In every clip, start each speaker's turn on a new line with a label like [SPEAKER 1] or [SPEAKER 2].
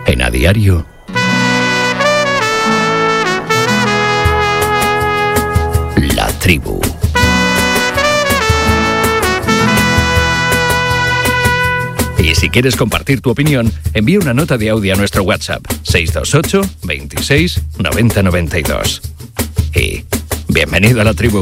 [SPEAKER 1] En A Diario, La Tribu. Y si quieres compartir tu opinión, envía una nota de audio a nuestro WhatsApp 628 26 90 92. Y bienvenido a La Tribu.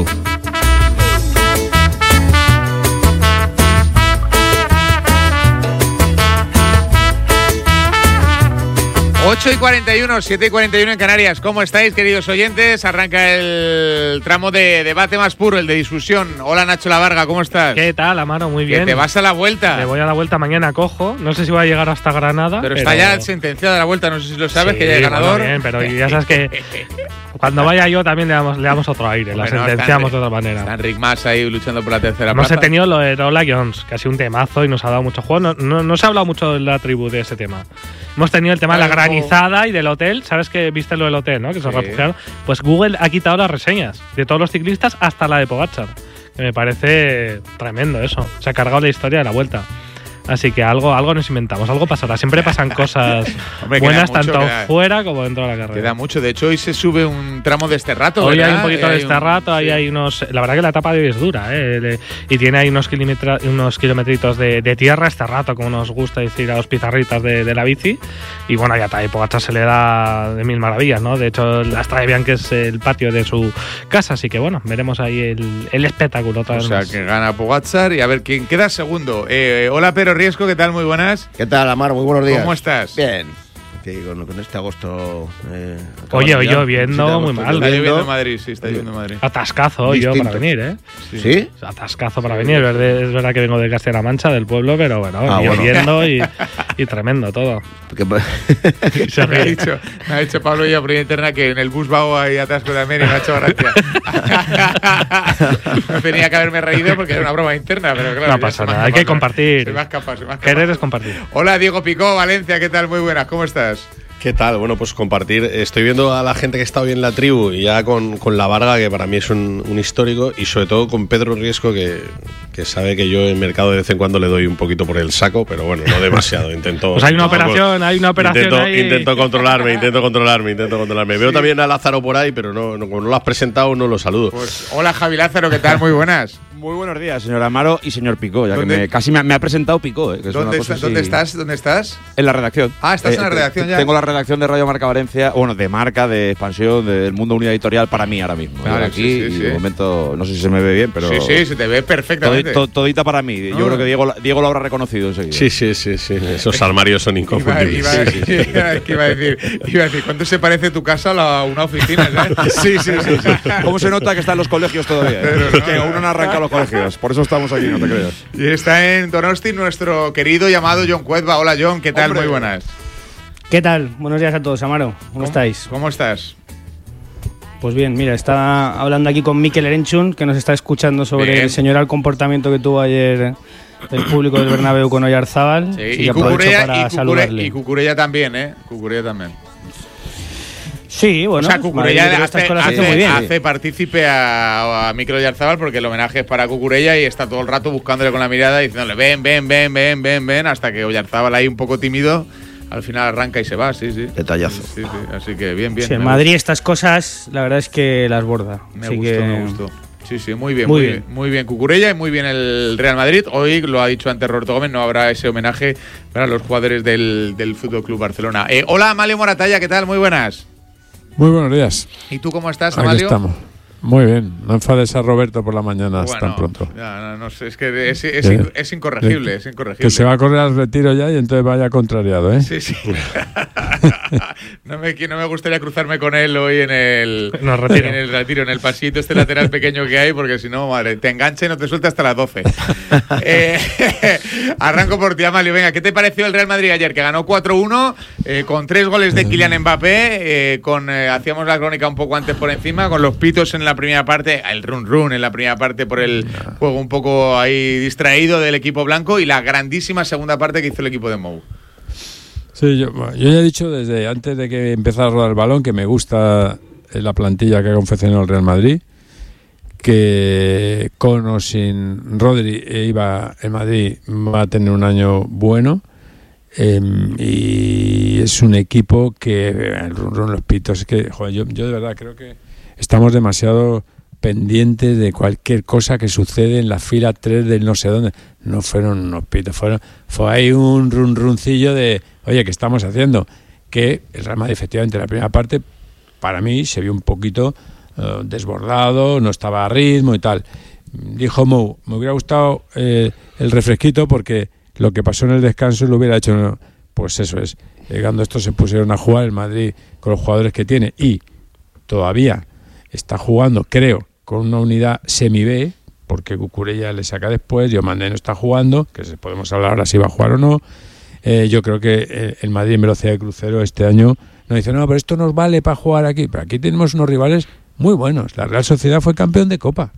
[SPEAKER 2] 8:41, 7:41 en Canarias. ¿Cómo estáis, queridos oyentes? Arranca el tramo de debate más puro, el de discusión. Hola, Nacho Lavarga, ¿cómo estás?
[SPEAKER 3] ¿Qué tal, Amaro? Muy bien.
[SPEAKER 2] Que te vas a la vuelta.
[SPEAKER 3] Me voy a la vuelta mañana, cojo. No sé si voy a llegar hasta Granada.
[SPEAKER 2] Pero está ya sentenciada la vuelta, no sé si lo sabes, sí, que ya es ganador.
[SPEAKER 3] Bueno, bien, pero ya sabes que cuando vaya yo también le damos otro aire, la sentenciamos de otra manera.
[SPEAKER 2] Está Enric Mas ahí luchando por la tercera
[SPEAKER 3] plaza.
[SPEAKER 2] Hemos
[SPEAKER 3] tenido lo de Lola Jones, que ha sido un temazo y nos ha dado mucho juego. No se ha hablado mucho de La Tribu de ese tema. Hemos tenido el tema de la granizada y del hotel. ¿Sabes que viste lo del hotel, no? Que se refugiaron. Pues Google ha quitado las reseñas de todos los ciclistas hasta la de Pogačar. Que me parece tremendo eso. Se ha cargado la historia de la vuelta. Así que algo nos inventamos, algo pasará. Siempre pasan cosas Hombre, buenas tanto fuera como dentro de la carrera.
[SPEAKER 2] Queda mucho. De hecho, hoy se sube un tramo de este rato.
[SPEAKER 3] Hoy
[SPEAKER 2] ¿verdad?
[SPEAKER 3] Hay un poquito de este rato, ahí hay unos. La verdad que la etapa de hoy es dura, y tiene ahí unos kilometritos de tierra este rato, como nos gusta decir a los pizarritas de la bici. Y bueno, ya está, Pogačar se le da de mil maravillas, ¿no? De hecho, las trae bien, que es el patio de su casa, así que bueno, veremos ahí el espectáculo otra vez.
[SPEAKER 2] O sea, que gana Pogačar y a ver quién queda segundo. Hola, Pero Riesco, ¿qué tal? Muy buenas.
[SPEAKER 4] ¿Qué tal, Amaro? Muy buenos días.
[SPEAKER 2] ¿Cómo estás?
[SPEAKER 4] Bien. Con este agosto.
[SPEAKER 3] Hoy lloviendo muy mal.
[SPEAKER 2] Está lloviendo en Madrid, sí, está lloviendo en Madrid.
[SPEAKER 3] Atascazo hoy yo para venir, ¿eh?
[SPEAKER 4] ¿Sí?
[SPEAKER 3] Atascazo para venir. Es verdad que vengo de Castilla-La Mancha, del pueblo, pero bueno, lloviendo y tremendo todo.
[SPEAKER 2] Me ha dicho Pablo ya por interna que en el bus va ahí atasco también y me ha hecho gracia. No tenía que haberme reído porque era una broma interna, pero claro.
[SPEAKER 3] No pasa nada, hay que compartir.
[SPEAKER 2] Se me ha escapado.
[SPEAKER 3] Querer es compartir.
[SPEAKER 2] Hola, Diego Picó, Valencia, ¿qué tal? Muy buenas, ¿cómo estás?
[SPEAKER 5] ¿Qué tal? Bueno, pues compartir. Estoy viendo a la gente que está hoy en La Tribu y ya con La Varga, que para mí es un histórico, y sobre todo con Pedro Riesco, que sabe que yo en mercado de vez en cuando le doy un poquito por el saco, pero bueno, no demasiado. Intento.
[SPEAKER 3] Pues hay una operación ahí.
[SPEAKER 5] Intento controlarme. Veo también a Lázaro por ahí, pero como no lo has presentado, no lo saludo.
[SPEAKER 2] Pues hola, Javi Lázaro, ¿qué tal? Muy buenas.
[SPEAKER 6] Muy buenos días, señor Amaro y señor Picó, ya que casi me ha presentado Picó. Que
[SPEAKER 2] ¿Dónde estás?
[SPEAKER 6] En la redacción.
[SPEAKER 2] Ah, estás en la redacción ya.
[SPEAKER 6] Tengo la redacción de Radio Marca Valencia, de Marca, de Expansión, del Mundo Unidad Editorial para mí ahora mismo.
[SPEAKER 2] Vale,
[SPEAKER 6] aquí y de momento, no sé si se me ve bien, pero…
[SPEAKER 2] Sí, se te ve perfectamente.
[SPEAKER 6] Todita para mí. Yo creo que Diego lo habrá reconocido enseguida.
[SPEAKER 5] Sí. Esos armarios son inconfundibles.
[SPEAKER 2] Iba a decir, ¿cuánto se parece tu casa a una oficina?
[SPEAKER 6] Sí. ¿Cómo se nota que está en los colegios todavía? Que aún no han arrancado los colegios. Por eso estamos aquí, no te creas.
[SPEAKER 2] Y está en Donosti nuestro querido llamado John Cuezba. Hola, John, ¿qué tal? Muy buenas.
[SPEAKER 7] ¿Qué tal? Buenos días a todos, Amaro. ¿Cómo estáis?
[SPEAKER 2] ¿Cómo estás?
[SPEAKER 7] Pues bien, mira, está hablando aquí con Mikel Erenchun, que nos está escuchando sobre el señoral comportamiento que tuvo ayer el público del Bernabéu con Oyarzábal.
[SPEAKER 2] Sí, y Cucurella también, ¿eh? Cucurella también.
[SPEAKER 7] Sí, bueno,
[SPEAKER 2] o sea, Cucurella
[SPEAKER 7] hace
[SPEAKER 2] partícipe a Mikel Oyarzábal porque el homenaje es para Cucurella y está todo el rato buscándole con la mirada y diciéndole ven, hasta que Oyarzábal ahí un poco tímido, al final arranca y se va, sí.
[SPEAKER 4] Detallazo.
[SPEAKER 2] Sí, así que bien.
[SPEAKER 7] Sí, en Madrid estas cosas, la verdad es que las borda.
[SPEAKER 2] Me gustó. Sí, muy bien Cucurella y muy bien el Real Madrid. Hoy, lo ha dicho antes Roberto Gómez, no habrá ese homenaje para los jugadores del Fútbol Club Barcelona. Hola, Amalio Moratalla, ¿qué tal? Muy buenas.
[SPEAKER 8] Muy buenos días.
[SPEAKER 2] ¿Y tú cómo estás, Amalio?
[SPEAKER 8] Aquí estamos. Muy bien. No enfades a Roberto por la mañana tan pronto.
[SPEAKER 2] No sé, es que es incorregible,
[SPEAKER 8] Que se va a correr al retiro ya y entonces vaya contrariado, ¿eh?
[SPEAKER 2] Sí. No me gustaría cruzarme con él hoy en el retiro, en el pasito este lateral pequeño que hay, porque si no, madre, te engancha y no te suelta hasta las 12. Arranco por ti, Amalio. Venga, ¿qué te pareció el Real Madrid ayer? Que ganó 4-1 con 3 goles de Kylian Mbappé, hacíamos la crónica un poco antes por encima, con los pitos en la primera parte, el run en la primera parte por el juego un poco ahí distraído del equipo blanco, y la grandísima segunda parte que hizo el equipo de Mou.
[SPEAKER 8] Sí, yo ya he dicho desde antes de que empezara a rodar el balón que me gusta la plantilla que ha confeccionado el Real Madrid, que con o sin Rodri el Madrid va a tener un año bueno, y es un equipo que el run, los pitos, es que joder, yo de verdad creo que estamos demasiado pendientes de cualquier cosa que sucede en la fila 3 del no sé dónde. No fueron unos pitos, fue ahí un runcillo de, oye, ¿qué estamos haciendo? Que el Real Madrid, efectivamente, en la primera parte, para mí, se vio un poquito desbordado, no estaba a ritmo y tal. Dijo Mou, me hubiera gustado el refresquito porque lo que pasó en el descanso lo hubiera hecho. No. Pues eso es. Llegando estos se pusieron a jugar el Madrid con los jugadores que tiene y todavía está jugando, creo, con una unidad semi-B, porque Cucurella le saca después, Diomandé no está jugando, que podemos hablar ahora si va a jugar o no. Yo creo que el Madrid en velocidad de crucero este año nos dice, no, pero esto nos vale para jugar aquí. Pero aquí tenemos unos rivales muy buenos. La Real Sociedad fue campeón de Copa.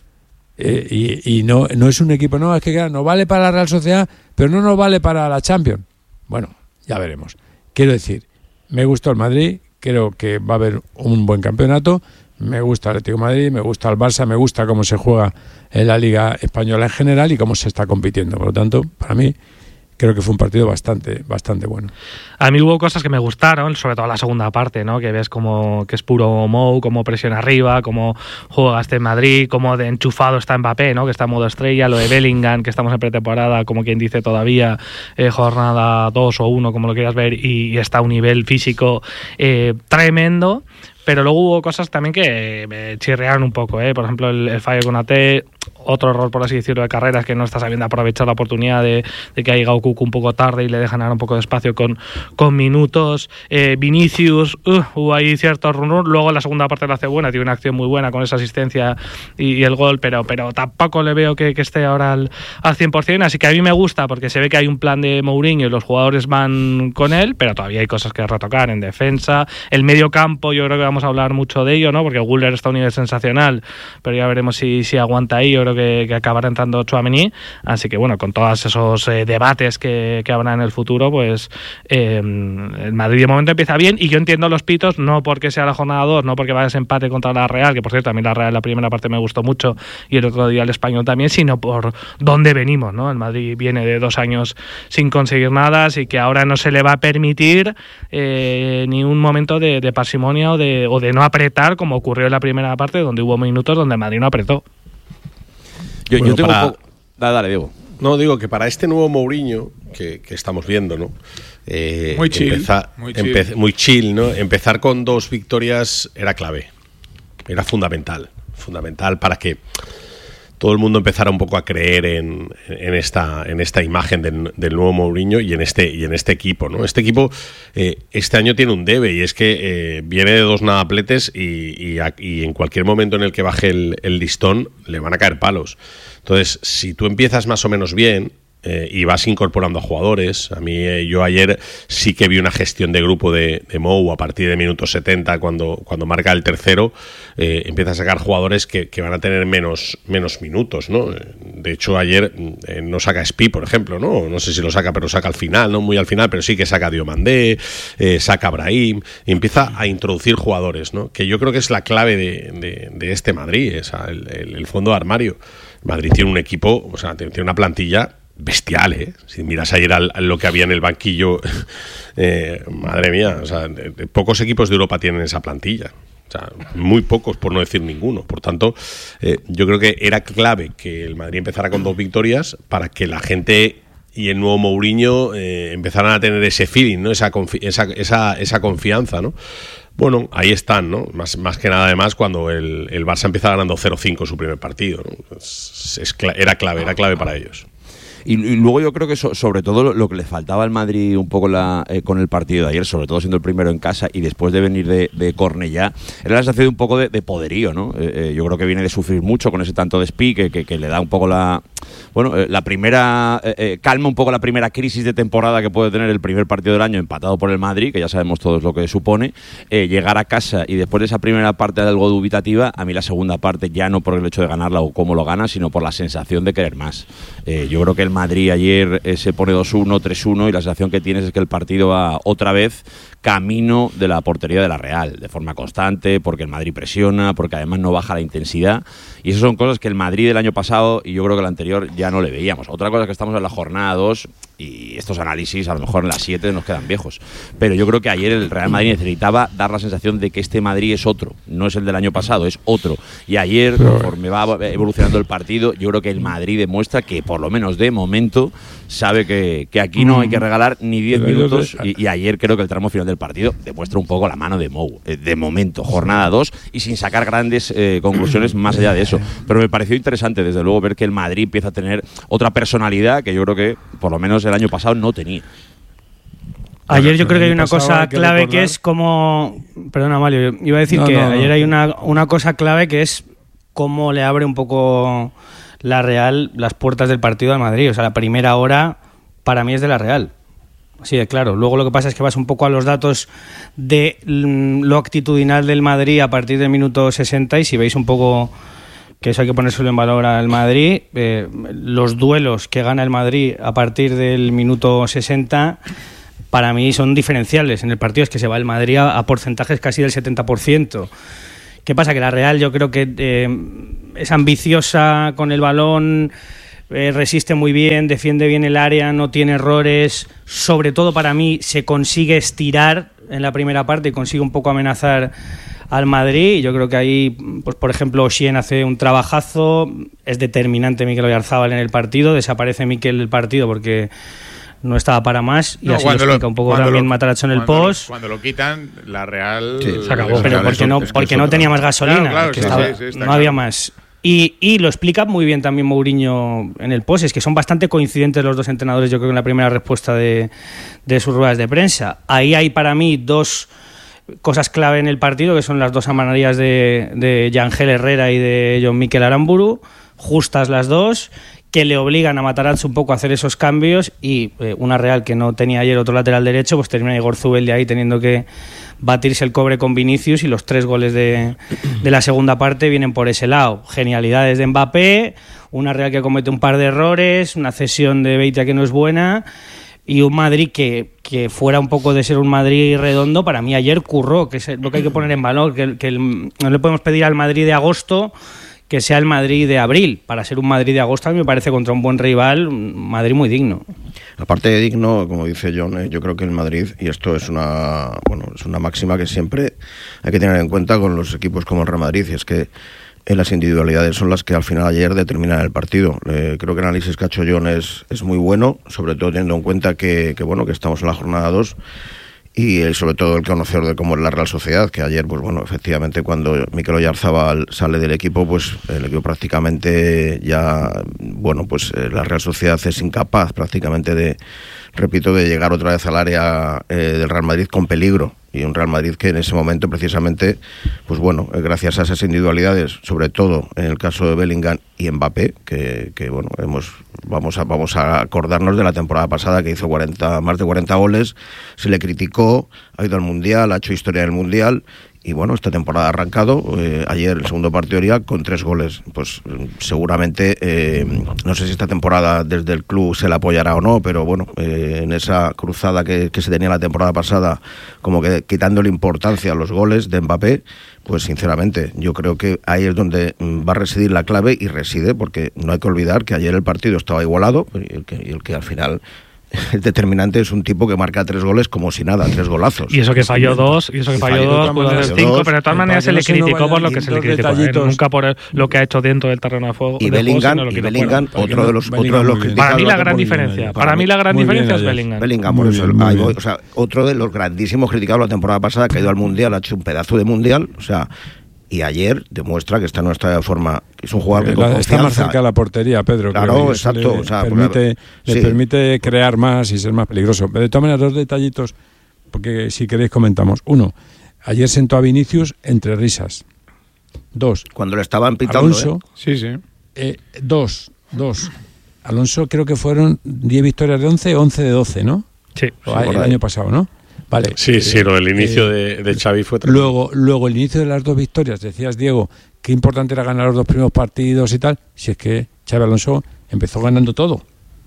[SPEAKER 8] Y no es un equipo, no, es que nos vale para la Real Sociedad, pero no nos vale para la Champions. Bueno, ya veremos. Quiero decir, me gustó el Madrid, creo que va a haber un buen campeonato, me gusta el Atlético de Madrid, me gusta el Barça, me gusta cómo se juega en la Liga Española en general y cómo se está compitiendo. Por lo tanto, para mí, creo que fue un partido bastante bueno.
[SPEAKER 3] A mí hubo cosas que me gustaron, sobre todo la segunda parte, ¿no? Que ves como que es puro Mou, cómo presiona arriba, cómo juega este Madrid, cómo de enchufado está Mbappé, ¿no? Que está en modo estrella, lo de Bellingham, que estamos en pretemporada, como quien dice todavía, jornada 2 o 1, como lo quieras ver, y está a un nivel físico tremendo. Pero luego hubo cosas también que me chirrearon un poco, Por ejemplo, el fallo con AT, otro error, por así decirlo, de carreras, que no está sabiendo aprovechar la oportunidad de que ha llegado Cucu un poco tarde y le dejan dar un poco de espacio con minutos. Vinicius, hubo ahí cierto run. Luego en la segunda parte la hace buena, tiene una acción muy buena con esa asistencia y el gol, pero tampoco le veo que esté ahora al 100%. Así que a mí me gusta porque se ve que hay un plan de Mourinho y los jugadores van con él, pero todavía hay cosas que retocar en defensa. El medio campo, yo creo que vamos a hablar mucho de ello, ¿no? Porque Güler está a un nivel sensacional, pero ya veremos si aguanta ahí. Yo creo que acabará entrando Tchouaméni, así que bueno, con todos esos debates que habrá en el futuro, pues el Madrid de momento empieza bien, y yo entiendo los pitos, no porque sea la jornada 2, no porque vaya ese empate contra la Real, que por cierto a mí la Real la primera parte me gustó mucho y el otro día el Español también, sino por dónde venimos, ¿no? El Madrid viene de 2 años sin conseguir nada, así que ahora no se le va a permitir ni un momento de parsimonia o de no apretar, como ocurrió en la primera parte, donde hubo minutos donde el Madrid no apretó.
[SPEAKER 6] Yo tengo un poco... Dale, Diego.
[SPEAKER 5] No, digo que para este nuevo Mourinho que estamos viendo, ¿no?
[SPEAKER 2] Muy chill,
[SPEAKER 5] muy chill, ¿no? Empezar con 2 victorias era clave, era fundamental para que todo el mundo empezara un poco a creer en esta imagen del nuevo Mourinho y en este equipo, ¿no? Este equipo este año tiene un debe, y es que viene de 2 nadapletes y en cualquier momento en el que baje el listón le van a caer palos. Entonces, si tú empiezas más o menos bien y vas incorporando a jugadores, a mí yo ayer sí que vi una gestión de grupo de Mou a partir de minuto 70, cuando marca el tercero, empieza a sacar jugadores que van a tener menos minutos, ¿no? De hecho, ayer no saca Spi, por ejemplo, no sé si lo saca, pero saca al final, no muy al final, pero sí que saca Diomandé, saca Brahim, y empieza a introducir jugadores, ¿no? Que yo creo que es la clave de este Madrid, el fondo de armario. Madrid tiene un equipo, o sea, tiene una plantilla bestial, ¿eh? Si miras ayer lo que había en el banquillo, madre mía, o sea, pocos equipos de Europa tienen esa plantilla. O sea, muy pocos, por no decir ninguno. Por tanto, yo creo que era clave que el Madrid empezara con 2 victorias para que la gente y el nuevo Mourinho empezaran a tener ese feeling, ¿no? Esa confianza, ¿no? Bueno, ahí están, ¿no? Más que nada, además, cuando el Barça empieza ganando 0-5 su primer partido, ¿no? Era clave para ellos.
[SPEAKER 6] Y luego yo creo que sobre todo lo que le faltaba al Madrid un poco con el partido de ayer, sobre todo siendo el primero en casa y después de venir de Cornellá, era la sensación de un poco de poderío, ¿no? Yo creo que viene de sufrir mucho con ese tanto de Spi que le da un poco la primera calma un poco la primera crisis de temporada que puede tener el primer partido del año empatado por el Madrid, que ya sabemos todos lo que supone. Llegar a casa y después de esa primera parte algo dubitativa, a mí la segunda parte ya no por el hecho de ganarla o cómo lo gana, sino por la sensación de querer más. Yo creo que el Madrid ayer se pone 2-1, 3-1 y la sensación que tienes es que el partido va otra vez camino de la portería de la Real, de forma constante, porque el Madrid presiona, porque además no baja la intensidad, y esas son cosas que el Madrid del año pasado y yo creo que el anterior ya no le veíamos. Otra cosa es que estamos en la jornada 2 y estos análisis a lo mejor en las 7 nos quedan viejos. Pero yo creo que ayer el Real Madrid necesitaba dar la sensación de que este Madrid es otro, no es el del año pasado, es otro. Y ayer, conforme va evolucionando el partido, yo creo que el Madrid demuestra que, por lo menos de momento, sabe que aquí no hay que regalar ni 10 minutos. Y ayer creo que el tramo final del partido demuestra un poco la mano de Mou. De momento, jornada 2 y sin sacar grandes conclusiones más allá de eso. Pero me pareció interesante, desde luego, ver que el Madrid empieza a tener otra personalidad que yo creo que, por lo menos el año pasado, no tenía.
[SPEAKER 7] Ayer yo creo que hay una cosa clave que es como... Perdona, Amalio, iba a decir ayer hay una cosa clave que es cómo le abre un poco la Real las puertas del partido al Madrid. O sea, la primera hora para mí es de la Real. Así de claro. Luego lo que pasa es que vas un poco a los datos de lo actitudinal del Madrid a partir del minuto 60 y si veis un poco que eso hay que ponérselo en valor al Madrid, los duelos que gana el Madrid a partir del minuto 60 para mí son diferenciales en el partido. Es que se va el Madrid a porcentajes casi del 70%. ¿Qué pasa? Que la Real yo creo que es ambiciosa con el balón, resiste muy bien, defiende bien el área, no tiene errores. Sobre todo para mí se consigue estirar en la primera parte y consigue un poco amenazar al Madrid. Y yo creo que ahí, pues por ejemplo, Oxien hace un trabajazo, es determinante Mikel Oyarzabal en el partido, desaparece Mikel del partido porque no estaba para más y así lo explica un poco también Matarazzo en el post.
[SPEAKER 2] Cuando lo quitan, la Real
[SPEAKER 3] se acabó.
[SPEAKER 7] Pero porque no tenía más gasolina, no había más. Y lo explica muy bien también Mourinho en el post, es que son bastante coincidentes los dos entrenadores, yo creo que en la primera respuesta de sus ruedas de prensa. Ahí hay para mí dos cosas clave en el partido, que son las dos amarillas de Yangel Herrera y de John Mikel Aramburu, justas las dos, que le obligan a Matarazzo un poco a hacer esos cambios y una Real que no tenía ayer otro lateral derecho, pues termina Igor Zubel de ahí teniendo que batirse el cobre con Vinicius y los 3 goles de la segunda parte vienen por ese lado. Genialidades de Mbappé, una Real que comete un par de errores, una cesión de Beitia que no es buena y un Madrid que fuera un poco de ser un Madrid redondo, para mí ayer curró, que es lo que hay que poner en valor, no le podemos pedir al Madrid de agosto que sea el Madrid de abril. Para ser un Madrid de agosto a mí me parece contra un buen rival, un Madrid muy digno.
[SPEAKER 4] Aparte de digno, como dice John, yo creo que el Madrid, y esto es una máxima que siempre hay que tener en cuenta con los equipos como el Real Madrid, y es que las individualidades son las que al final ayer determinan el partido. Creo que el análisis que ha hecho John es muy bueno, sobre todo teniendo en cuenta que estamos en la jornada 2 y sobre todo el conocedor de cómo es la Real Sociedad, que ayer, pues bueno, efectivamente cuando Mikel Oyarzabal sale del equipo, pues el equipo prácticamente ya, bueno, pues la Real Sociedad es incapaz prácticamente de llegar otra vez al área del Real Madrid con peligro. Y un Real Madrid que en ese momento precisamente, pues bueno, gracias a esas individualidades, sobre todo en el caso de Bellingham y Mbappé, que bueno, vamos a acordarnos de la temporada pasada que hizo más de 40 goles, se le criticó, ha ido al Mundial, ha hecho historia en el Mundial. Y bueno, esta temporada ha arrancado, ayer el segundo partido ya con 3 goles. Pues seguramente, no sé si esta temporada desde el club se le apoyará o no, pero bueno, en esa cruzada que se tenía la temporada pasada, como que quitándole importancia a los goles de Mbappé, pues sinceramente yo creo que ahí es donde va a residir la clave y reside, porque no hay que olvidar que ayer el partido estaba igualado y el que al final... El determinante es un tipo que marca 3 goles como si nada, 3 golazos.
[SPEAKER 3] Y eso que falló 2, pudo hacer 5, pero de todas maneras se le criticó por lo que se le criticó, nunca por lo que ha hecho dentro del terreno de juego.
[SPEAKER 4] Y Bellingham, otro de los criticados.
[SPEAKER 3] Para mí la gran diferencia, es Bellingham.
[SPEAKER 4] Bellingham, por eso, o sea, otro de los grandísimos criticados la temporada pasada, que ha ido al Mundial, ha hecho un pedazo de Mundial, o sea... Y ayer demuestra que está en nuestra forma. Es un jugador que con confianza.
[SPEAKER 8] Está más cerca de la portería, Pedro.
[SPEAKER 4] Claro, exacto.
[SPEAKER 8] Le permite crear más y ser más peligroso. De todas maneras, 2 detallitos, porque si queréis comentamos. 1, ayer sentó a Vinicius entre risas. 2,
[SPEAKER 4] cuando le estaban pitando.
[SPEAKER 8] Alonso.
[SPEAKER 2] Sí.
[SPEAKER 8] 2. Alonso creo que fueron 10 victorias de 11, 11 de 12, ¿no?
[SPEAKER 3] Sí.
[SPEAKER 8] El año pasado, ¿no? Vale.
[SPEAKER 5] Sí, lo del inicio de Xavi fue tremendo.
[SPEAKER 8] Luego el inicio de las 2 victorias, decías, Diego, qué importante era ganar los 2 primeros partidos y tal, si es que Xavi Alonso empezó ganando todo.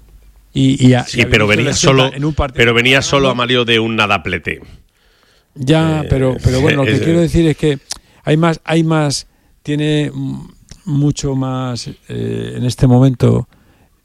[SPEAKER 5] Pero venía solo Amalio de un nadaplete.
[SPEAKER 8] Ya, pero bueno, lo que quiero decir es que hay más, tiene mucho más en este momento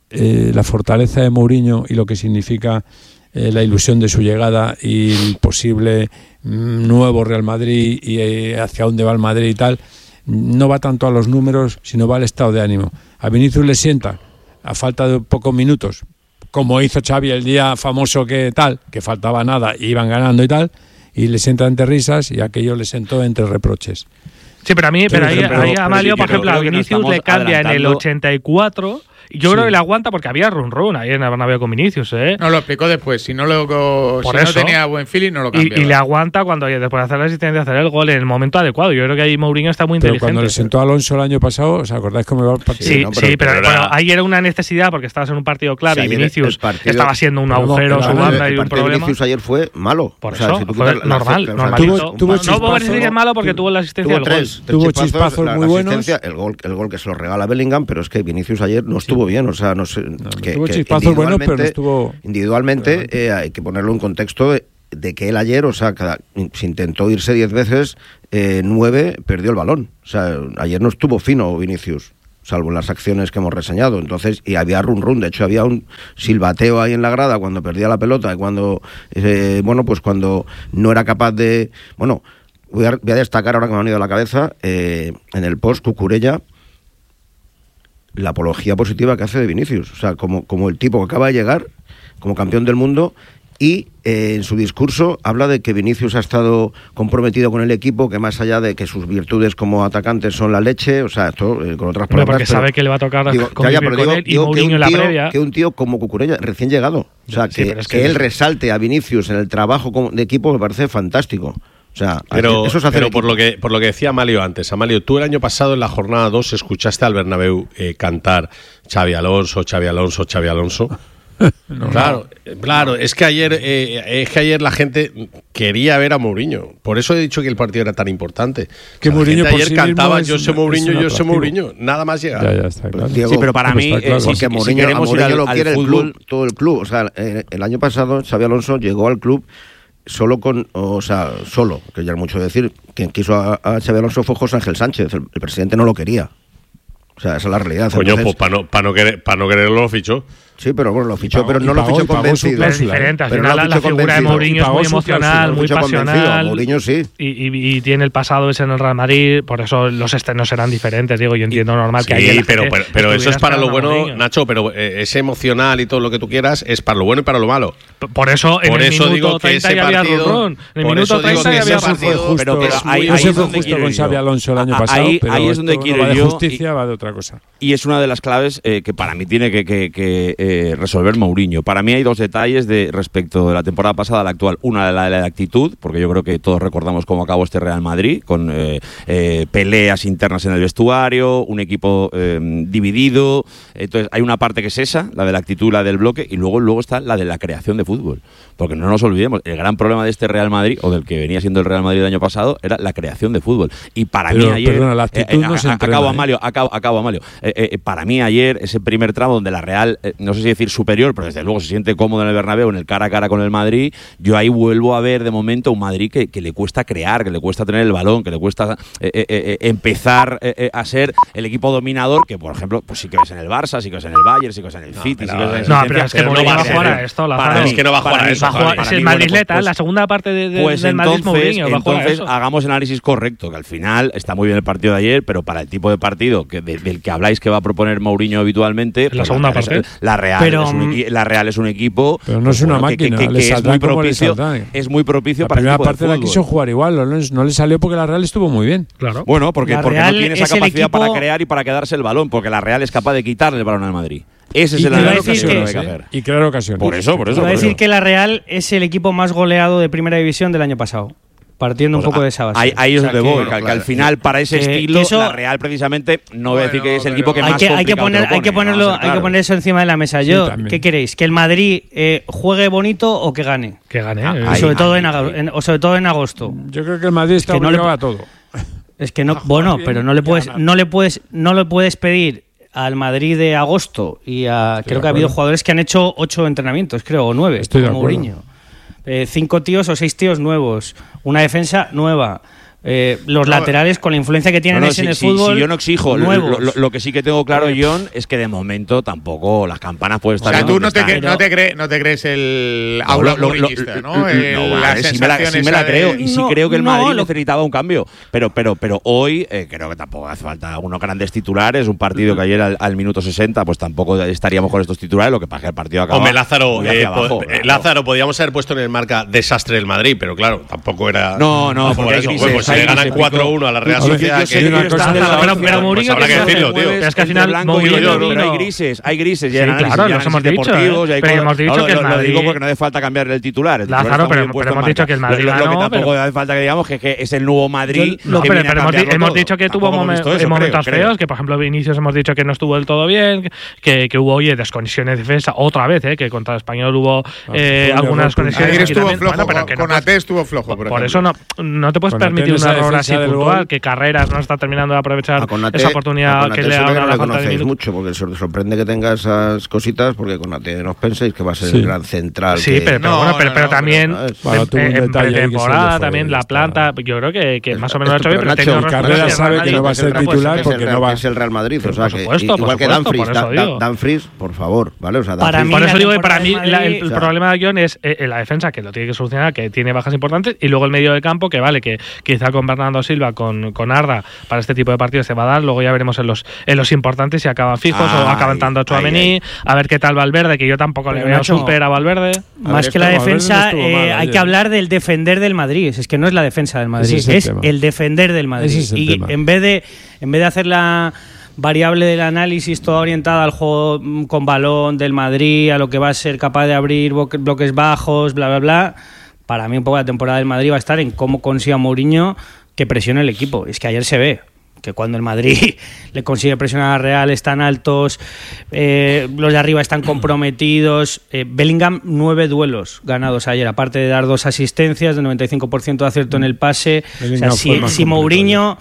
[SPEAKER 8] la fortaleza de Mourinho y lo que significa la ilusión de su llegada y el posible nuevo Real Madrid y hacia dónde va el Madrid y tal, no va tanto a los números, sino va al estado de ánimo. A Vinicius le sienta, a falta de pocos minutos, como hizo Xavi el día famoso que faltaba nada, iban ganando y tal, y le sienta entre risas, y aquello le sentó entre reproches.
[SPEAKER 3] Sí, pero ahí Amalio, por ejemplo, a Vinicius le cambia en el 84. Yo creo que le aguanta porque había run ahí en el Bernabéu con Vinicius, ¿eh?
[SPEAKER 2] No, lo explicó después. Si no tenía buen feeling, no lo cambiaba.
[SPEAKER 3] Y le aguanta cuando después de hacer la asistencia, hacer el gol en el momento adecuado. Yo creo que ahí Mourinho está muy inteligente.
[SPEAKER 8] Pero cuando le sentó a Alonso el año pasado, ¿os acordáis cómo iba el partido?
[SPEAKER 3] Sí, pero ahí era una necesidad porque estabas en un partido clave y Vinicius estaba siendo un agujero, su banda y un problema.
[SPEAKER 4] Vinicius ayer fue malo.
[SPEAKER 3] Por eso, fue normal. No puedo decir que es malo porque tuvo la asistencia del gol.
[SPEAKER 8] Tuvo chispazos muy buenos.
[SPEAKER 4] El gol que se lo regala Bellingham, pero es que Vinicius ayer no estuvo bien, o sea, no sé.
[SPEAKER 8] Tuvo chispazos buenos, pero no estuvo.
[SPEAKER 4] Individualmente, hay que ponerlo en contexto de que él ayer, o sea, se intentó irse 10 veces, 9 perdió el balón. O sea, ayer no estuvo fino Vinicius, salvo en las acciones que hemos reseñado. Entonces, y había run. De hecho, había un silbateo ahí en la grada cuando perdía la pelota y cuando, pues cuando no era capaz de. Bueno, voy a destacar ahora que me ha venido a la cabeza, en el post Cucurella, la apología positiva que hace de Vinicius, o sea, como el tipo que acaba de llegar como campeón del mundo y en su discurso habla de que Vinicius ha estado comprometido con el equipo, que más allá de que sus virtudes como atacante son la leche, o sea, esto con otras palabras,
[SPEAKER 3] porque sabe que le va a tocar con él y Mourinho en la previa.
[SPEAKER 4] Que un tío como Cucurella, recién llegado, o sea, que él resalte a Vinicius en el trabajo de equipo me parece fantástico. O sea,
[SPEAKER 5] pero por lo que decía Amalio antes, Amalio, tú el año pasado en la jornada 2 escuchaste al Bernabéu cantar Xavi Alonso. Claro, es que ayer la gente quería ver a Mourinho. Por eso he dicho que el partido era tan importante.
[SPEAKER 8] Que Mourinho
[SPEAKER 5] ayer cantaba yo sé Mourinho, nada más llegar.
[SPEAKER 8] Ya está claro.
[SPEAKER 4] Diego,
[SPEAKER 6] sí, pero para mí,
[SPEAKER 4] porque Mourinho lo quiere el club, todo el club. O sea, el año pasado Xabi Alonso llegó al club solo, que ya es mucho decir, quien quiso a Xabi Alonso fue José Ángel Sánchez, el presidente no lo quería. O sea, esa es la realidad.
[SPEAKER 5] Coño, entonces, pues para no quererlo lo fichó.
[SPEAKER 4] Sí, pero bueno, lo fichó, pero no lo fichó convencido.
[SPEAKER 3] Es diferente, al final la figura de Mourinho es muy emocional, muy pasional.
[SPEAKER 4] Mourinho sí.
[SPEAKER 3] Y tiene el pasado ese en el Real Madrid, por eso los estrenos serán diferentes, digo, yo entiendo normal que
[SPEAKER 5] sí, pero eso es para lo bueno, Mourinho. Nacho, pero ese emocional y todo lo que tú quieras es para lo bueno y para lo malo.
[SPEAKER 3] Por eso en el minuto 30 ya había ron. En el minuto 30 ya había
[SPEAKER 8] partido. Pero ahí fue justo con Xabi Alonso el año pasado.
[SPEAKER 6] Ahí es donde quiero
[SPEAKER 8] ir yo. De justicia va de otra cosa.
[SPEAKER 6] Y es una de las claves que para mí tiene que resolver Mourinho. Para mí hay dos detalles respecto de la temporada pasada a la actual. Una, la de la actitud, porque yo creo que todos recordamos cómo acabó este Real Madrid, con peleas internas en el vestuario, un equipo dividido. Entonces hay una parte que es esa, la de la actitud, la del bloque, y luego está la de la creación de fútbol. Porque no nos olvidemos, el gran problema de este Real Madrid, o del que venía siendo el Real Madrid el año pasado, era la creación de fútbol. Y para mí ayer...
[SPEAKER 8] Perdona, la actitud no se entrena,
[SPEAKER 6] acabo, Amalio. Para mí ayer, ese primer tramo donde la Real, no sé si decir superior, pero desde luego se siente cómodo en el Bernabéu, en el cara a cara con el Madrid, yo ahí vuelvo a ver de momento un Madrid que le cuesta crear, que le cuesta tener el balón, que le cuesta empezar a ser el equipo dominador, que por ejemplo, pues sí que ves en el Barça, sí que ves en el Bayern, sí que ves en el City, sí que ves en el...
[SPEAKER 3] No, pero es que Mourinho va a jugar a esto.
[SPEAKER 5] Es que no va a jugar a eso.
[SPEAKER 3] Es el madridleta, la segunda parte del Madrid Mourinho.
[SPEAKER 6] Entonces hagamos el análisis correcto, que al final está muy bien el partido de ayer, pero para el tipo de partido del que habláis que va a proponer Mourinho habitualmente,
[SPEAKER 3] la segunda parte.
[SPEAKER 6] La Real es un equipo,
[SPEAKER 8] pero no es una máquina,
[SPEAKER 6] que es muy propicio para el
[SPEAKER 8] primera
[SPEAKER 6] tipo
[SPEAKER 8] parte
[SPEAKER 6] de
[SPEAKER 8] la quiso jugar igual, no le salió porque la Real estuvo muy bien.
[SPEAKER 3] Claro.
[SPEAKER 6] Bueno, porque no tiene esa capacidad para crear y para quedarse el balón, porque la Real es capaz de quitarle el balón al Madrid. Ese es el análisis que hay que hacer.
[SPEAKER 8] Y crear ocasiones.
[SPEAKER 6] Por eso.
[SPEAKER 7] Iba a decir que la Real es el equipo más goleado de Primera División del año pasado. Partiendo un poco de esa base.
[SPEAKER 6] Ahí es donde voy, que al final para ese estilo la Real precisamente no voy a decir que es el equipo que más
[SPEAKER 7] hay que poner eso encima de la mesa. ¿Qué queréis? ¿Que el Madrid juegue bonito o que gane?
[SPEAKER 3] Que gane.
[SPEAKER 7] Sobre todo en agosto.
[SPEAKER 8] Yo creo que el Madrid está obligado a todo.
[SPEAKER 7] Es que no, pero no le puedes pedir al Madrid de agosto y creo que ha habido jugadores que han hecho 8 entrenamientos, creo, o 9,
[SPEAKER 8] Estoy de
[SPEAKER 7] como Mourinho. 5 tíos o 6 tíos nuevos, una defensa nueva, los laterales con la influencia que tienen en el fútbol.
[SPEAKER 6] Si yo no exijo, lo que sí que tengo claro, John, es que de momento tampoco las campanas pueden estar.
[SPEAKER 2] O sea, tú no te crees el aula mourinhista, ¿no?
[SPEAKER 6] Sí me la creo. Y sí creo que el Madrid necesitaba un cambio. Pero hoy creo que tampoco hace falta unos grandes titulares. Un partido que ayer al minuto 60, pues tampoco estaríamos con estos titulares. Lo que pasa es que el partido acaba.
[SPEAKER 5] Hombre, Lázaro, podíamos haber puesto en el marca desastre del Madrid, pero claro, tampoco era.
[SPEAKER 6] No, porque hay grises.
[SPEAKER 5] Pues si le ganan 4-1 a la Real Sociedad,
[SPEAKER 3] pero Mourinho,
[SPEAKER 5] habrá que decirlo, tío.
[SPEAKER 3] Es que al final
[SPEAKER 6] pero hay grises.
[SPEAKER 3] Sí, claro, los hemos dicho. Pero hemos dicho que el Madrid.
[SPEAKER 6] Lo digo porque no hace falta cambiar el titular.
[SPEAKER 3] Lázaro, pero hemos dicho que el Madrid ganó.
[SPEAKER 6] Lo que tampoco hace falta que digamos que es el nuevo Madrid.
[SPEAKER 3] Pero hemos dicho que tuvo momentos feos, que por ejemplo Vinicius hemos dicho que no estuvo del todo bien, que hubo desconexiones de defensa otra vez, que contra el Español hubo algunas conexiones.
[SPEAKER 2] Ayer estuvo flojo, con AT estuvo flojo.
[SPEAKER 3] Por eso no te puedes permitir un error así puntual, que Carreras no está terminando de aprovechar esa oportunidad que le ha dado la falta de minutos.
[SPEAKER 4] Mucho, porque se sorprende que tenga esas cositas, porque con AT no os penséis que va a ser el gran central.
[SPEAKER 3] Sí, pero también en pretemporada también la planta, yo creo que más o menos lo ha hecho bien, pero
[SPEAKER 8] Nacho, Carreras sabe que no va a ser titular porque no va a
[SPEAKER 4] ser el Real Madrid, o sea,
[SPEAKER 3] por supuesto,
[SPEAKER 4] igual que Dumfries, por favor, ¿vale? O sea,
[SPEAKER 3] por eso digo que para mí el problema de John es la defensa, que lo tiene que solucionar, que tiene bajas importantes, y luego el medio de campo, que vale, que quizá con Bernardo Silva, con Arda, para este tipo de partidos se va a dar, luego ya veremos en los importantes si acaban fijos o acaban dando a Tchouaméni, a ver qué tal Valverde, que yo tampoco le veo súper a Valverde.
[SPEAKER 7] Más que la defensa, hay que hablar del defender del Madrid, es que no es la defensa del Madrid, es el defender del Madrid, y en vez de hacer la variable del análisis toda orientada al juego con balón del Madrid, a lo que va a ser capaz de abrir bloques bajos, bla, bla, bla. Para mí un poco la temporada del Madrid va a estar en cómo consiga Mourinho que presione el equipo. Es que ayer se ve que cuando el Madrid le consigue presionar a Real están altos, los de arriba están comprometidos. Bellingham 9 duelos ganados ayer, aparte de dar 2 asistencias, de 95% de acierto en el pase. O sea, si Mourinho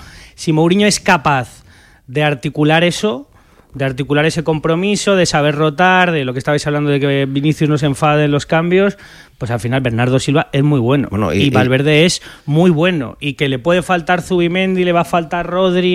[SPEAKER 7] es capaz de articular eso, de articular ese compromiso, de saber rotar, de lo que estabais hablando de que Vinicius no se enfade en los cambios, pues al final Bernardo Silva es muy bueno, y Valverde es muy bueno, y que le puede faltar Zubimendi, le va a faltar Rodri,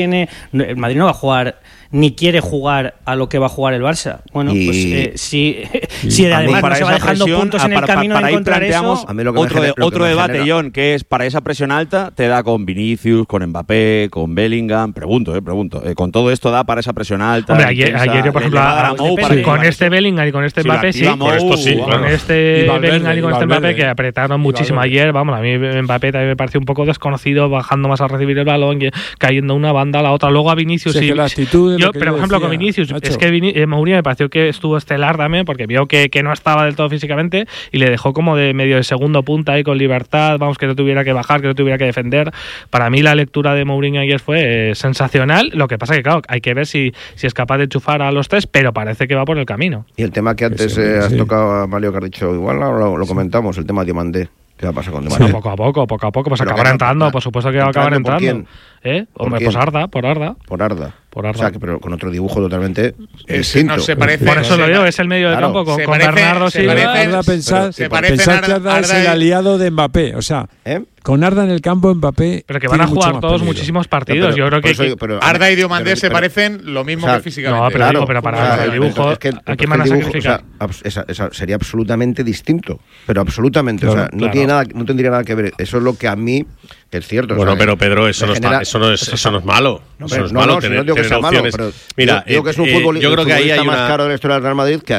[SPEAKER 7] el Madrid no va a jugar ni quiere jugar a lo que va a jugar el Barça. Bueno, pues si además no se va dejando puntos en el camino de encontrar eso.
[SPEAKER 6] Otro debate, John, que es para esa presión alta, te da con Vinicius, con Mbappé, con Bellingham, pregunto, con todo esto da para esa presión alta.
[SPEAKER 3] Hombre, ayer yo por ejemplo con este Bellingham y con este Mbappé con este Bellingham y con este Mbappé que apretaron muchísimo ayer, vamos, a mí Mbappé también me pareció un poco desconocido, bajando más a recibir el balón, cayendo una banda a la otra, luego a Vinicius
[SPEAKER 8] la actitud.
[SPEAKER 3] Pero por ejemplo con Vinicius, Nacho, es que Mourinho me pareció que estuvo estelar también, porque vio que no estaba del todo físicamente y le dejó como de medio de segundo punta ahí con libertad, vamos, que no tuviera que bajar, que no tuviera que defender. Para mí la lectura de Mourinho ayer fue sensacional, lo que pasa que claro, hay que ver si es capaz de enchufar a los tres, pero parece que va por el camino.
[SPEAKER 4] Y el tema que antes has tocado, Amalio, que has dicho, igual lo comentamos, el tema de Diomandé. ¿Qué va a pasar con Diomandé?
[SPEAKER 3] Bueno, poco a poco, pues acabará entrando, por supuesto que va a acabar entrando. ¿Por quién? Hombre, pues Arda. Por Arda.
[SPEAKER 4] O sea, pero con otro dibujo totalmente distinto.
[SPEAKER 2] No se parece.
[SPEAKER 3] Por eso lo digo, es el medio de campo con Bernardo Silva.
[SPEAKER 8] Pensar que Arda es el aliado de Mbappé, o sea, con Arda en el campo, Mbappé.
[SPEAKER 3] Pero que van a jugar todos muchísimos partidos. Yo creo que
[SPEAKER 2] Arda y Diomandé se parecen lo mismo que físicamente.
[SPEAKER 3] No, pero para el dibujo, ¿a quién van a sacrificar?
[SPEAKER 4] Sería absolutamente distinto, pero absolutamente. O sea, no tendría nada que ver. Eso es lo que a mí, que es cierto.
[SPEAKER 5] Bueno, pero Pedro, eso no es malo. Eso no es malo tener opciones. Mira,
[SPEAKER 4] digo que es un futbolista,
[SPEAKER 5] yo creo que ahí hay
[SPEAKER 4] más caro de la historia del Real Madrid. Que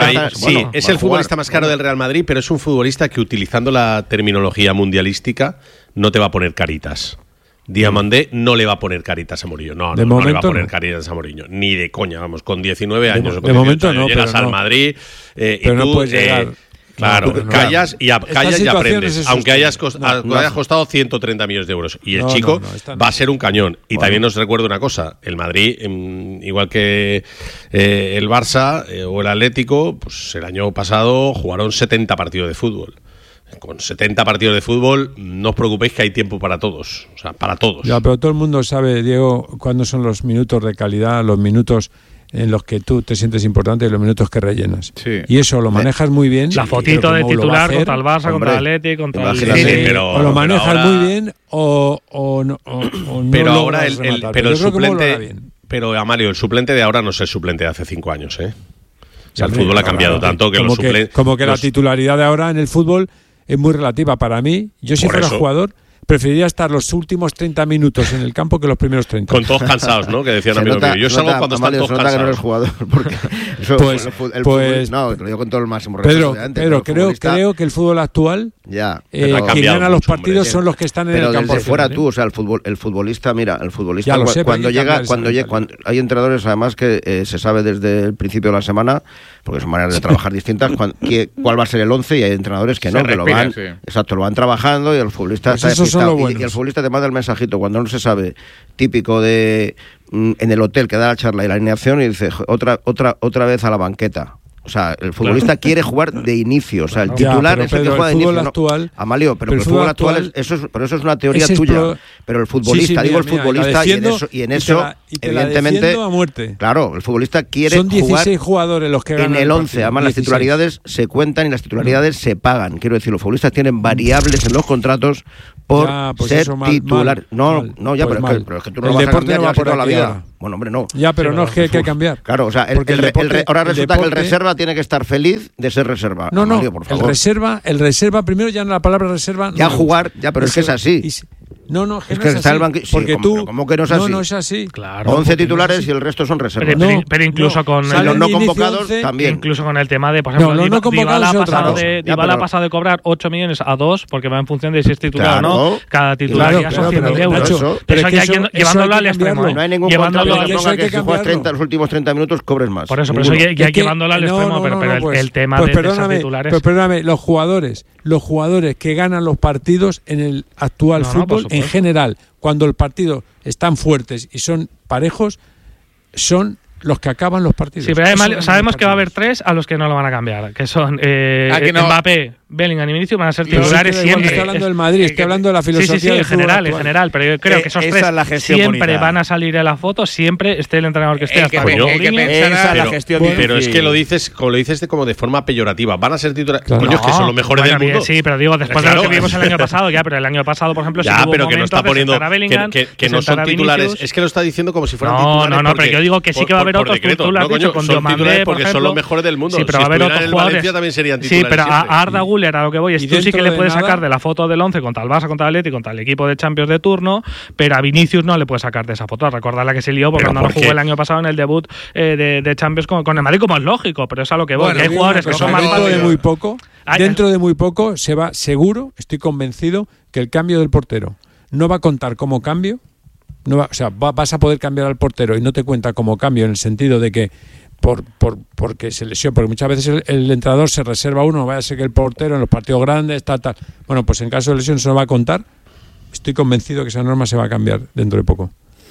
[SPEAKER 5] es el futbolista más caro del Real Madrid, pero es un futbolista que, utilizando la terminología mundialística, no te va a poner caritas. Diomandé no le va a poner caritas a Mourinho. No le va a poner caritas a Mourinho. Ni de coña, vamos, con 19 años.
[SPEAKER 8] De momento no,
[SPEAKER 5] llegas al Madrid
[SPEAKER 8] pero
[SPEAKER 5] y tú
[SPEAKER 8] no puedes llegar.
[SPEAKER 5] Claro, callas y aprendes, aunque hayas costado 130 millones de euros. Y el chico va a ser un cañón. Y también os recuerdo una cosa, el Madrid, igual que el Barça o el Atlético, pues el año pasado jugaron 70 partidos de fútbol. Con 70 partidos de fútbol, no os preocupéis que hay tiempo para todos. O sea, para todos.
[SPEAKER 8] Ya, pero todo el mundo sabe, Diego, cuándo son los minutos de calidad, los minutos en los que tú te sientes importante y los minutos que rellenas.
[SPEAKER 2] Sí.
[SPEAKER 8] Y eso lo manejas muy bien.
[SPEAKER 3] La fotito de titular contra el Barça, contra el Atleti, contra el...
[SPEAKER 8] O lo manejas muy bien o no.
[SPEAKER 5] Pero
[SPEAKER 8] no
[SPEAKER 5] ahora pero el suplente...
[SPEAKER 8] bien.
[SPEAKER 5] Pero, Amalio, el suplente de ahora no es el suplente de hace 5 años, ¿eh? O sea, el fútbol ha cambiado tanto que los suplentes...
[SPEAKER 8] Como que la titularidad de ahora en el fútbol es muy relativa. Para mí, yo si fuera jugador, preferiría estar los últimos 30 minutos en el campo que los primeros 30.
[SPEAKER 5] Con todos cansados, ¿no? Que decían amigos míos. Yo salgo cuando están todos cansados.
[SPEAKER 4] Que no eres jugador, porque
[SPEAKER 8] pues
[SPEAKER 4] no, te lo digo con todo el máximo respeto.
[SPEAKER 8] Pedro, creo que el fútbol actual, quien gana los partidos son los que están en el campo.
[SPEAKER 4] Pero desde fuera tú, o sea, el futbolista, mira, el futbolista cuando hay entrenadores además que se sabe desde el principio de la semana, porque son maneras de trabajar distintas, cuál va a ser el 11, y hay entrenadores que no, que lo van, exacto, lo van trabajando, y el futbolista está y el futbolista te manda el mensajito cuando no se sabe, típico de en el hotel que da la charla y la alineación, y dice otra vez a la banqueta. O sea, el futbolista quiere jugar de inicio. O sea, el titular es el que juega de inicio.
[SPEAKER 8] Actual,
[SPEAKER 4] Amalio, pero el fútbol actual eso es una teoría tuya. Pero el futbolista, el futbolista, y en eso evidentemente,
[SPEAKER 8] a muerte.
[SPEAKER 4] Claro, el futbolista quiere
[SPEAKER 8] son 16
[SPEAKER 4] jugar
[SPEAKER 8] jugadores los que ganan
[SPEAKER 4] en el 11. Además, 16. Las titularidades se cuentan y las titularidades se pagan. Quiero decir, los futbolistas tienen variables en los contratos por ser titular. Pero es que tú no lo vas a cambiar ya toda la vida. Bueno, hombre, no.
[SPEAKER 8] Ya, pero no es que hay que cambiar.
[SPEAKER 4] Claro, o sea, ahora resulta que el reserva tiene que estar feliz de ser reserva.
[SPEAKER 8] No,
[SPEAKER 4] Amalio, por favor.
[SPEAKER 8] El reserva primero, ya en la palabra reserva.
[SPEAKER 4] Ya jugar, pero es que es así.
[SPEAKER 8] No,
[SPEAKER 4] es que está el banquillo.
[SPEAKER 8] Porque tú.
[SPEAKER 4] ¿Cómo que no es así?
[SPEAKER 8] No es así.
[SPEAKER 3] Claro.
[SPEAKER 4] 11 titulares y el resto son reservas.
[SPEAKER 3] Pero incluso con
[SPEAKER 4] los no convocados también.
[SPEAKER 3] Incluso con el tema de, por ejemplo, Dybala ha pasado de cobrar 8 millones a 2 porque va en función de si es titular o no. Cada titular ya son 100.000 euros. Pero eso ya llevándolo al extremo.
[SPEAKER 4] No hay ningún contrato que ponga que si juegas los últimos 30 minutos cobres más.
[SPEAKER 3] Por eso ya llevándolo al extremo. Pero el tema de esos titulares.
[SPEAKER 8] Pues perdóname, los jugadores que ganan los partidos en el actual fútbol en general, cuando el partido están fuertes y son parejos, son los que acaban los partidos.
[SPEAKER 3] Sí, pero además sabemos que va a haber 3 a los que no lo van a cambiar, que son Mbappé, Bellingham y Vinicius, van a ser titulares siempre.
[SPEAKER 8] Estoy hablando del Madrid, estoy hablando de la filosofía
[SPEAKER 3] sí, en general, pero yo creo que esos 3 siempre van a salir en la foto, siempre esté el entrenador que esté.
[SPEAKER 5] Pero es que lo dices como de forma peyorativa, van a ser titulares. Coño, es que son los mejores del mundo.
[SPEAKER 3] Sí, pero digo, después de lo que vimos el año pasado, pero el año pasado, por ejemplo,
[SPEAKER 5] pero que no está poniendo que no son titulares, es que lo está diciendo como si fueran titulares.
[SPEAKER 3] No, pero yo digo que sí que va a haber otros, tú lo has dicho, con Diomandé,
[SPEAKER 5] porque son los mejores del mundo.
[SPEAKER 3] Sí, pero va a haber otros jugadores.
[SPEAKER 5] También serían titulares.
[SPEAKER 3] Sí, pero a Arda Güler, a lo que voy es, tú sí que le puedes sacar de la foto del 11 contra el Barça, contra el Atleti, contra el equipo de Champions de turno, pero a Vinicius no le puedes sacar de esa foto. Recordad la que se lió porque no jugó el año pasado en el debut de Champions con el Madrid, como es lógico, pero es a lo que voy. Hay jugadores que son más
[SPEAKER 8] dentro de muy poco se va, seguro, estoy convencido, que el cambio del portero no va a contar como cambio. Vas a poder cambiar al portero y no te cuenta como cambio en el sentido de que porque se lesiona, porque muchas veces el entrenador se reserva uno, vaya a ser que el portero en los partidos grandes, tal. Bueno, pues en caso de lesión se lo va a contar. Estoy convencido que esa norma se va a cambiar dentro de poco.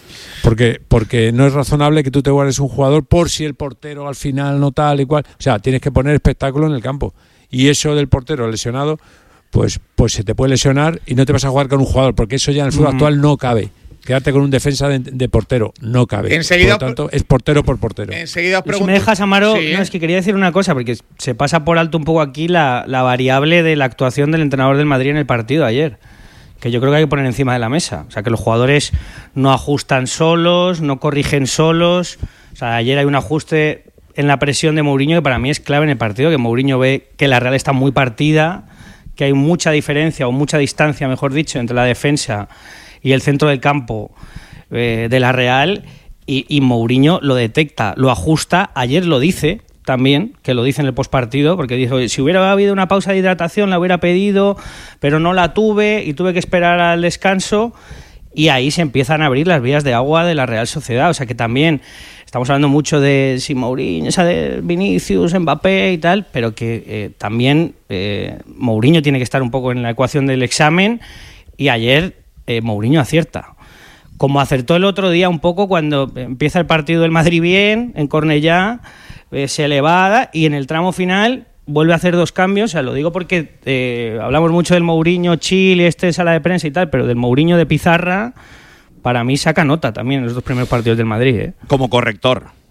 [SPEAKER 8] Porque no es razonable que tú te guardes un jugador por si el portero al final no tal y cual. O sea, tienes que poner espectáculo en el campo. Y eso del portero lesionado, pues se te puede lesionar y no te vas a jugar con un jugador, porque eso ya en el fútbol actual no cabe. Quedarte con un defensa de portero no cabe.
[SPEAKER 2] Enseguida,
[SPEAKER 8] por lo tanto, es portero por portero.
[SPEAKER 2] Enseguida os pregunto.
[SPEAKER 7] Si me dejas, Amaro, es que quería decir una cosa, porque se pasa por alto un poco aquí la variable de la actuación del entrenador del Madrid en el partido de ayer, que yo creo que hay que poner encima de la mesa. O sea, que los jugadores no ajustan solos, no corrigen solos. O sea, ayer hay un ajuste en la presión de Mourinho que para mí es clave en el partido, que Mourinho ve que la Real está muy partida, que hay mucha diferencia o mucha distancia, mejor dicho, entre la defensa y el centro del campo de la Real, y Mourinho lo detecta, lo ajusta. Ayer lo dice también, que lo dice en el postpartido, porque dijo, si hubiera habido una pausa de hidratación la hubiera pedido, pero no la tuve y tuve que esperar al descanso, y ahí se empiezan a abrir las vías de agua de la Real Sociedad. O sea que también estamos hablando mucho de si Mourinho, esa de Vinicius, Mbappé y tal, pero que también Mourinho tiene que estar un poco en la ecuación del examen, y ayer Mourinho acierta. Como acertó el otro día un poco cuando empieza el partido del Madrid bien, en Cornellá, se elevada y en el tramo final vuelve a hacer 2 cambios. O sea, lo digo porque hablamos mucho del Mourinho Chile, sala de prensa y tal, pero del Mourinho de pizarra, para mí saca nota también en los 2 primeros partidos del Madrid.
[SPEAKER 6] Como corrector.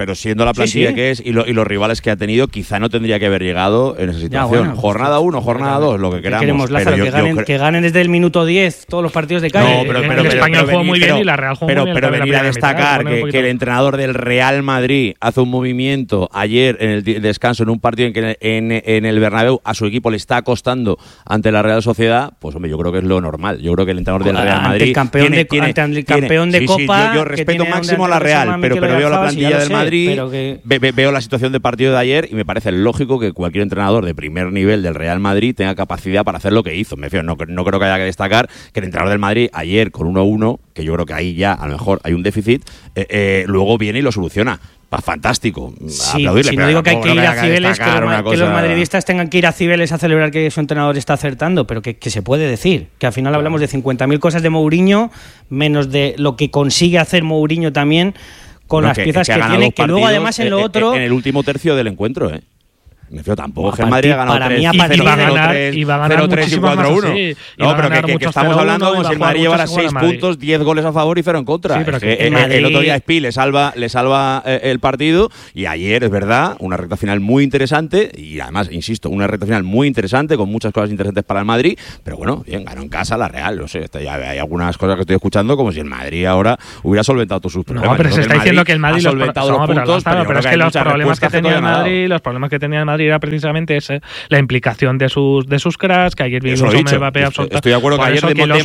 [SPEAKER 6] pero siendo la plantilla que es y los rivales que ha tenido, quizá no tendría que haber llegado en esa situación. Jornada 1, jornada 2, lo que queramos.
[SPEAKER 7] Lázaro, que ganen desde el minuto 10 todos los partidos de calle.
[SPEAKER 3] No, pero el Español jugó muy bien y la Real jugó muy bien.
[SPEAKER 6] Pero venir a destacar que el entrenador del Real Madrid hace un movimiento ayer en el descanso en un partido en que en el Bernabéu a su equipo le está costando ante la Real Sociedad, pues hombre, yo creo que es lo normal. Yo creo que el entrenador del Real Madrid
[SPEAKER 7] el campeón de Copa,
[SPEAKER 6] yo respeto máximo a la Real, pero veo la plantilla del Madrid, veo la situación del partido de ayer y me parece lógico que cualquier entrenador de primer nivel del Real Madrid tenga capacidad para hacer lo que hizo. Me refiero, no creo que haya que destacar que el entrenador del Madrid ayer con 1-1, que yo creo que ahí ya a lo mejor hay un déficit, luego viene y lo soluciona. Fantástico.
[SPEAKER 7] Sí, si no digo que hay que ir a Cibeles, que los madridistas tengan que ir a Cibeles a celebrar que su entrenador está acertando, pero que se puede decir, que al final hablamos de 50.000 cosas de Mourinho, menos de lo que consigue hacer Mourinho también con las piezas que tiene, que luego además en lo otro...
[SPEAKER 6] En el último tercio del encuentro, Me refiero, tampoco que el Madrid ha ganado
[SPEAKER 3] 3-0-3 y 4-1.
[SPEAKER 6] Sí. No, pero que estamos hablando como si el Madrid llevara 6 puntos, 10 goles a favor y 0 en contra. Sí, pero el otro día Spi le salva el partido y ayer, es verdad, una recta final muy interesante y además, insisto, una recta final muy interesante con muchas cosas interesantes para el Madrid, pero bueno, bien, ganó en casa la Real. No sé, hay algunas cosas que estoy escuchando como si el Madrid ahora hubiera solventado todos sus problemas.
[SPEAKER 3] No, pero se está diciendo que el Madrid
[SPEAKER 6] ha solventado los puntos,
[SPEAKER 3] pero es que los problemas que tenía el Madrid era precisamente la implicación de sus cracks, que ayer vimos un Mbappé absoluto.
[SPEAKER 6] Estoy de acuerdo que ayer
[SPEAKER 3] los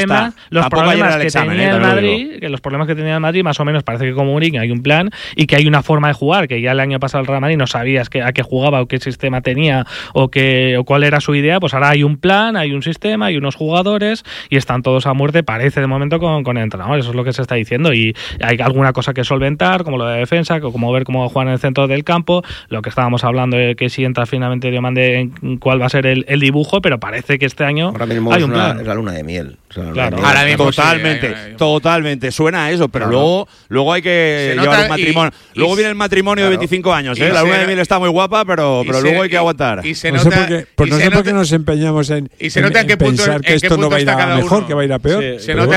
[SPEAKER 3] problemas que tenía el Madrid más o menos parece que como Mourinho hay un plan y que hay una forma de jugar, que ya el año pasado el Real Madrid no sabías a qué jugaba o qué sistema tenía o cuál era su idea, pues ahora hay un plan, hay un sistema, hay unos jugadores y están todos a muerte, parece de momento con el entrenador. Eso es lo que se está diciendo y hay alguna cosa que solventar, como lo de defensa, como ver cómo juegan en el centro del campo, lo que estábamos hablando de que si entra finalmente Diomande en cuál va a ser el dibujo, pero parece que este año
[SPEAKER 4] ahora mismo
[SPEAKER 3] hay un plan.
[SPEAKER 4] Es la luna de miel. O sea,
[SPEAKER 3] claro.
[SPEAKER 6] Ahora mismo totalmente suena a eso, pero luego hay que llevar un matrimonio. Luego viene el matrimonio de 25 años, la luna de miel está muy guapa, pero luego hay que aguantar.
[SPEAKER 8] No sé por qué nos empeñamos en pensar que esto no va a ir a mejor, que va a ir a peor.
[SPEAKER 6] Yo no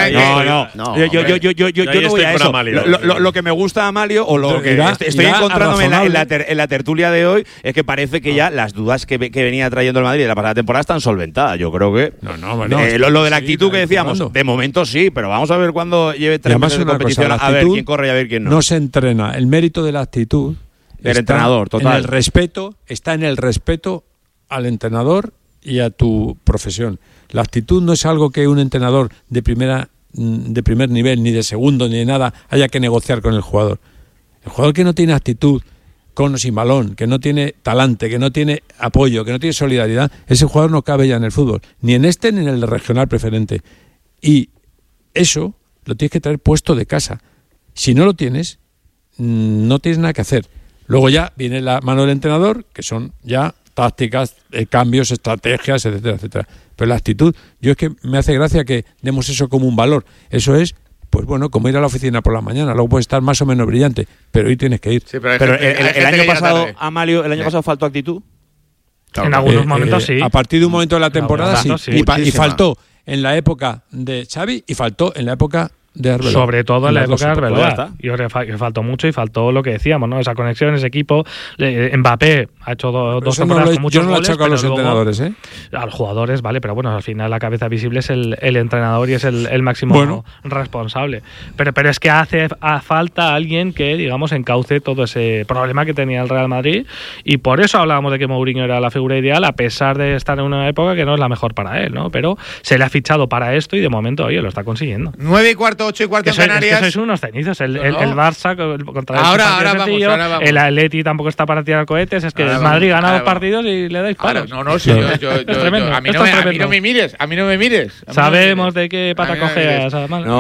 [SPEAKER 6] voy a eso. Lo que me gusta, Amalio, o lo que estoy encontrándome en la tertulia de hoy, es que parece que ya las dudas que venía trayendo el Madrid de la pasada temporada están solventadas. Yo creo que lo de la actitud que decíamos, de momento sí, pero vamos a ver cuando lleve 3 meses de competición, a ver quién corre y a ver quién no.
[SPEAKER 8] No se entrena. El mérito de la actitud
[SPEAKER 6] del entrenador, total.
[SPEAKER 8] Está en el respeto al entrenador y a tu profesión. La actitud no es algo que un entrenador de primer nivel, ni de segundo, ni de nada, haya que negociar con el jugador. El jugador que no tiene actitud, con o sin balón, que no tiene talante, que no tiene apoyo, que no tiene solidaridad, ese jugador no cabe ya en el fútbol, ni en este ni en el regional preferente. Y eso lo tienes que traer puesto de casa. Si no lo tienes, no tienes nada que hacer. Luego ya viene la mano del entrenador, que son ya tácticas, cambios, estrategias, etcétera, etcétera. Pero la actitud, yo es que me hace gracia que demos eso como un valor. Eso es, pues bueno, como ir a la oficina por la mañana, luego puedes estar más o menos brillante, pero hoy tienes que ir.
[SPEAKER 6] Sí, pero el año pasado, Amalio, el año pasado faltó actitud.
[SPEAKER 3] Claro, en algunos momentos sí.
[SPEAKER 8] A partir de un momento de la temporada sí. Y faltó en la época de Xavi y faltó en la época de Arbeloa.
[SPEAKER 3] Sobre todo en la época de Arbeloa. Y faltó mucho y faltó lo que decíamos, ¿no? Esa conexión, ese equipo. Mbappé ha hecho dos temporadas con muchos goles.
[SPEAKER 8] Yo no lo achaco a los entrenadores,
[SPEAKER 3] A los jugadores, vale, pero bueno, al final la cabeza visible es el entrenador y es el máximo responsable. Pero es que hace falta alguien que, digamos, encauce todo ese problema que tenía el Real Madrid y por eso hablábamos de que Mourinho era la figura ideal, a pesar de estar en una época que no es la mejor para él, ¿no? Pero se le ha fichado para esto y de momento, oye, lo está consiguiendo.
[SPEAKER 2] 9:15, 8:15 en Canarias.
[SPEAKER 3] Sois unos cenizos. El Barça contra
[SPEAKER 2] ahora vamos.
[SPEAKER 3] El Atleti tampoco está para tirar cohetes. Es que el Madrid gana 2 partidos y le dais palos.
[SPEAKER 2] A mí no me mires.
[SPEAKER 3] Sabemos de qué pata cojeas.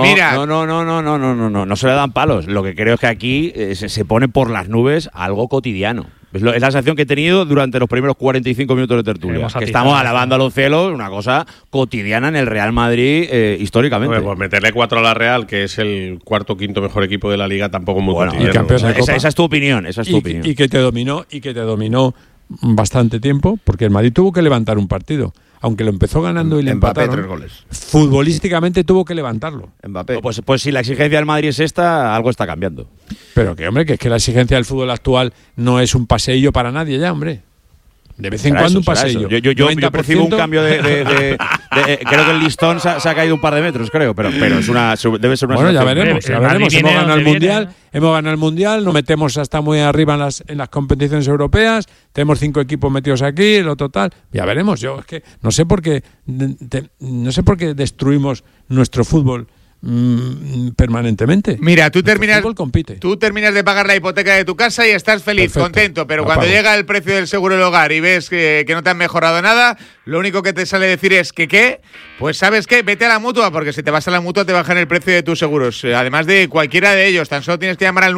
[SPEAKER 6] No se le dan palos. Lo que creo es que aquí se pone por las nubes algo cotidiano. Es la sensación que he tenido durante los primeros 45 minutos de tertulia. Que estamos alabando a los cielos una cosa cotidiana en el Real Madrid históricamente.
[SPEAKER 5] Pues meterle 4 a la Real, que es el cuarto o quinto mejor equipo de la Liga, tampoco muy cotidiano.
[SPEAKER 8] Y campeón de Copa.
[SPEAKER 6] Esa es tu opinión.
[SPEAKER 8] Y que te dominó bastante tiempo, porque el Madrid tuvo que levantar un partido. aunque lo empezó ganando y le
[SPEAKER 4] Mbappé
[SPEAKER 8] empataron,
[SPEAKER 4] 3 goles.
[SPEAKER 8] futbolísticamente tuvo que levantarlo.
[SPEAKER 4] Mbappé.
[SPEAKER 6] Pues si la exigencia del Madrid es esta, algo está cambiando.
[SPEAKER 8] Pero que, hombre, que es que la exigencia del fútbol actual no es un paseillo para nadie ya, hombre. De vez en cuando un paseillo.
[SPEAKER 6] Yo percibo un cambio de creo que el listón se ha caído un par de metros, creo, pero debe ser una
[SPEAKER 8] Bueno, ya
[SPEAKER 6] situación.
[SPEAKER 8] veremos. Hemos ganado el Mundial, nos metemos hasta muy arriba en las competiciones europeas, tenemos 5 equipos metidos aquí, el otro tal. Ya veremos. Yo es que no sé por qué destruimos nuestro fútbol permanentemente.
[SPEAKER 2] Mira, tú terminas de pagar la hipoteca de tu casa y estás feliz, perfecto, contento, pero cuando llega el precio del seguro del hogar y ves que no te han mejorado nada, lo único que te sale decir es que ¿qué? Pues ¿sabes qué? Vete a la Mutua, porque si te vas a la Mutua te bajan el precio de tus seguros, además de cualquiera de ellos. Tan solo tienes que llamar al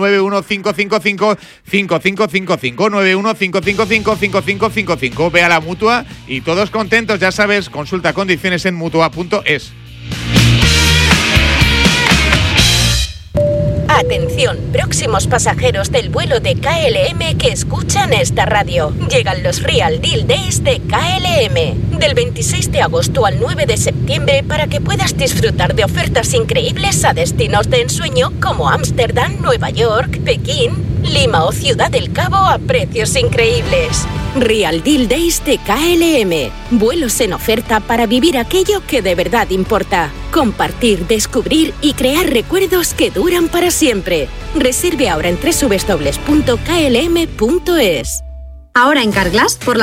[SPEAKER 2] 915555555, 915555555. Ve a la Mutua y todos contentos, ya sabes, consulta condiciones en mutua.es.
[SPEAKER 9] Atención, próximos pasajeros del vuelo de KLM que escuchan esta radio. Llegan los Real Deal Days de KLM, del 26 de agosto al 9 de septiembre, para que puedas disfrutar de ofertas increíbles a destinos de ensueño como Ámsterdam, Nueva York, Pekín, Lima o Ciudad del Cabo a precios increíbles. Real Deal Days de KLM. Vuelos en oferta para vivir aquello que de verdad importa. Compartir, descubrir y crear recuerdos que duran para siempre. Reserve ahora en www.klm.es.
[SPEAKER 10] Ahora en Carglass, por la